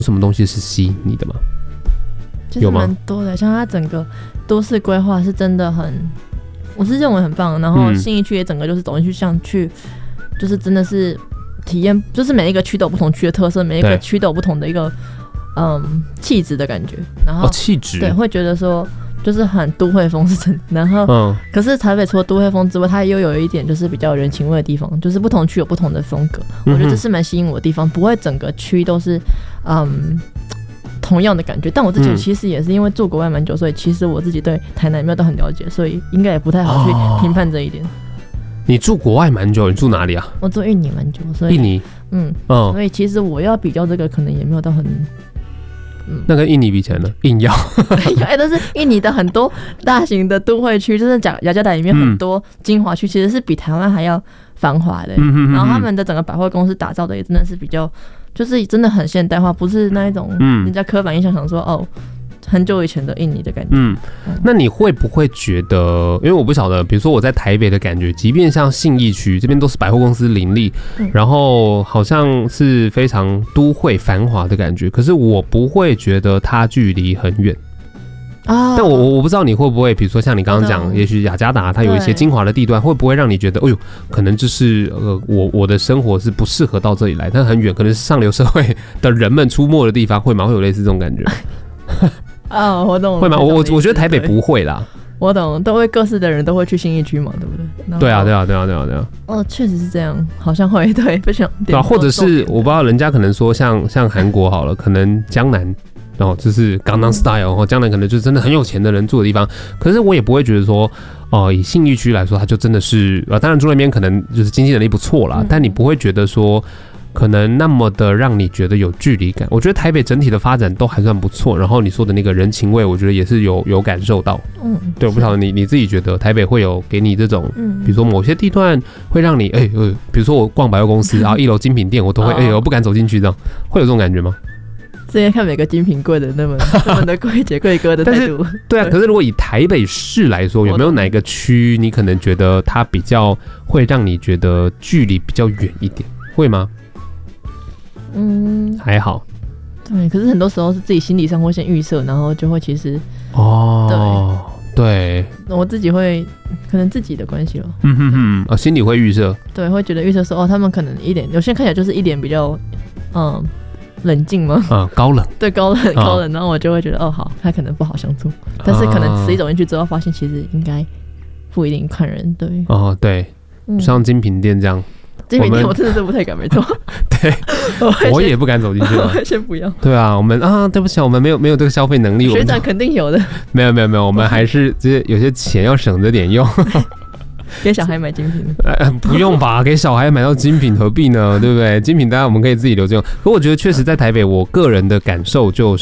什么东西是吸引你的吗？ 其实蛮多的，像它整个都市规划是真的很，我是认为很棒。然后信义区也整个就是走进去，像去就是真的是体验，就是每一个区都有不同区的特色，每一个区都有不同的一个气质的感觉。然后气质对，会觉得说就是很都会风是真的。然后可是台北除了都会风之外，它又有一点就是比较有人情味的地方，就是不同区有不同的风格。我觉得这是蛮吸引我的地方，不会整个区都是同样的感觉。但我自己其实也是因为住国外蛮久，所以其实我自己对台南没有到很了解，所以应该也不太好去评判这一点。 你住国外蛮久，你住哪里啊？ 我住印尼蛮久，所以印尼， 所以其实我要比较这个，可能也没有到很。 那跟印尼比起来呢？硬要但是印尼的很多大型的都会区，就是雅加达里面很多精华区，其实是比台湾还要繁华的。然后他们的整个百货公司打造的也真的是比较，就是真的很现代化，不是那一种人家刻板印象想说很久以前的印尼的感觉。 那你会不会觉得，因为我不晓得，比如说我在台北的感觉，即便像信义区这边都是百货公司林立，然后好像是非常都会繁华的感觉，可是我不会觉得它距离很远。但我不知道你会不会，比如说像你刚刚讲，也许雅加达它有一些精华的地段，会不会让你觉得，可能就是我的生活是不适合到这里来，但很远，可能是上流社会的人们出没的地方，会吗？会有类似这种感觉？ 我懂。 会吗？我觉得台北不会啦。 我懂，都会各式的人都会去信义区嘛，对不对？ 对啊。 确实是这样，好像会对，非常对啊。或者是我不知道，人家可能说像韩国好了，可能江南。就是Gangnam Style，江南可能就是真的很有钱的人住的地方，可是我也不会觉得说，以信义区来说，它就真的是，当然住那边可能就是经济能力不错啦，但你不会觉得说，可能那么的让你觉得有距离感。我觉得台北整体的发展都还算不错，然后你说的那个人情味，我觉得也是有感受到。对，我不晓得你自己觉得台北会有给你这种，比如说某些地段会让你，比如说我逛百货公司，然后1楼精品店，我都会，我不敢走进去，这样会有这种感觉吗？ 之前看每个精品柜的那么的柜姐柜哥的态度， 对啊。可是如果以台北市来说，有没有哪个区你可能觉得它比较会让你觉得距离比较远一点？会吗？还好。 对，可是很多时候是自己心理上会先预设，然后就会其实对， 我自己会可能自己的关系了。心里会预设， 对，会觉得预设说他们可能一点，有些人看起来就是一点比较冷静吗？ 高冷， 对，高冷，然后我就会觉得好，他可能不好相处，但是可能实际走进去之后，发现其实应该不一定看人，对。 对，像精品店这样， 精品店我真的是不太敢，没错。 对，我也不敢走进去， 我会先不要。 对啊，我们对不起，我们没有这个消费能力。 学长肯定有的。 没有，我们还是就是有些钱要省着点用。 给小孩买精品？ 不用吧，给小孩买到精品何必呢？对不对？精品当然我们可以自己留着用。可我觉得确实在台北，我个人的感受就是，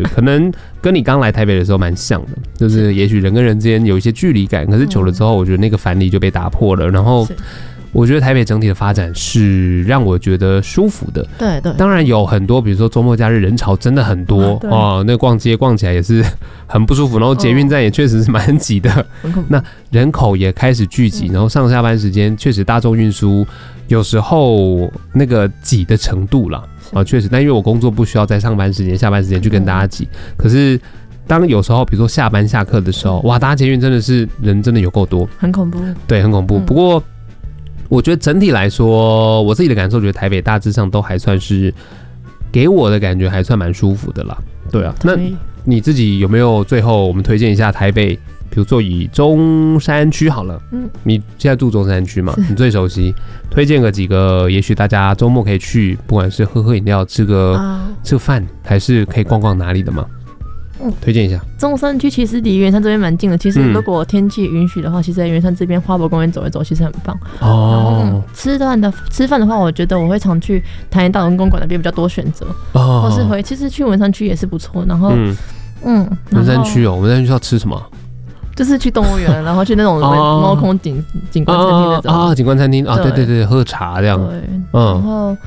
可能跟你刚来台北的时候蛮像的，就是也许人跟人之间有一些距离感，可是久了之后，我觉得那个藩篱就被打破了。然后我觉得台北整体的发展是让我觉得舒服的。 对， 当然有很多，比如说周末假日人潮真的很多那逛街逛起来也是很不舒服，然后捷运站也确实是蛮挤的，那人口也开始聚集，然后上下班时间确实大众运输有时候那个挤的程度啦确实，但因为我工作不需要在上班时间、下班时间去跟大家挤，可是当有时候比如说下班下课的时候，哇，搭捷运真的是人真的有够多， 很恐怖。 对，很恐怖。不过我觉得整体来说，我自己的感受，觉得台北大致上都还算是给我的感觉还算蛮舒服的啦。对啊，那你自己有没有最后我们推荐一下台北？比如说以中山区好了，你现在住中山区嘛，你最熟悉，推荐个几个，也许大家周末可以去，不管是喝饮料、吃个饭，还是可以逛逛哪里的吗？推荐一下。 中山区其实离圆山这边蛮近的，其实如果天气允许的话，其实在圆山这边花博公园走一走，其实很棒。然后吃饭的话，我觉得我会常去台南大文公馆那边比较多选择，或是其实去文山区也是不错。然后文山区文山区要吃什么？ 就是去动物园，然后去那种猫空景观餐厅那种景观餐厅对，喝茶这样。 对，然后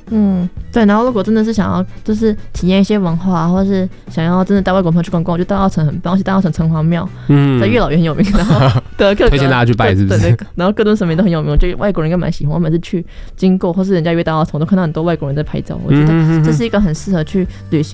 对。然后如果真的是想要就是体验一些文化，或者是想要真的带外国朋友去观光，我觉得大稻埕很棒，而且大稻埕城隍庙在月老也很有名，然后推荐大家去拜，是不是？ 对，然后各顿神明都很有名，我觉得外国人应该蛮喜欢。我每次去经过或是人家约大稻埕，我都看到很多外国人在拍照，我觉得这是一个很适合去旅行